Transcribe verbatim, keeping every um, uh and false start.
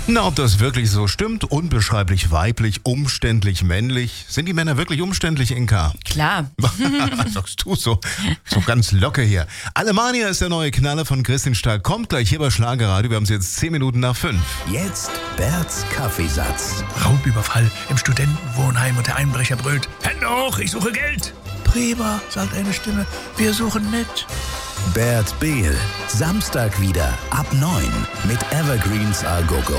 Na, ob das wirklich so stimmt? Unbeschreiblich weiblich, umständlich männlich. Sind die Männer wirklich umständlich, Inka? Klar. Was sagst du so? So ganz locker hier. Alemannia ist der neue Knaller von Christian Stark. Kommt gleich hier bei Schlagerradio. Wir haben es jetzt zehn Minuten nach fünf. Jetzt Berts Kaffeesatz. Raubüberfall im Studentenwohnheim und der Einbrecher brüllt: Hände hoch, ich suche Geld. Prima, sagt eine Stimme, wir suchen nett. Bert Behl, Samstag wieder ab neun mit Evergreens A Go Go.